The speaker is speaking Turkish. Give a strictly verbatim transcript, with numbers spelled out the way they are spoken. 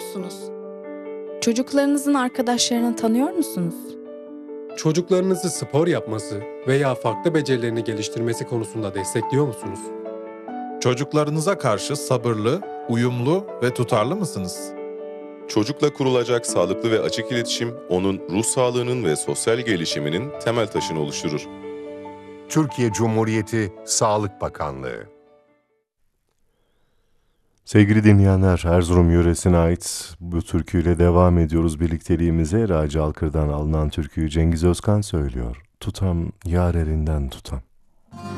musunuz? Çocuklarınızın arkadaşlarını tanıyor musunuz? Çocuklarınızı spor yapması veya farklı becerilerini geliştirmesi konusunda destekliyor musunuz? Çocuklarınıza karşı sabırlı, uyumlu ve tutarlı mısınız? Çocukla kurulacak sağlıklı ve açık iletişim, onun ruh sağlığının ve sosyal gelişiminin temel taşını oluşturur. Türkiye Cumhuriyeti Sağlık Bakanlığı. Sevgili dinleyenler, Erzurum yöresine ait bu türküyle devam ediyoruz birlikteliğimize. Raci Alkır'dan alınan türküyü Cengiz Özkan söylüyor. Tutam yar elinden tutam.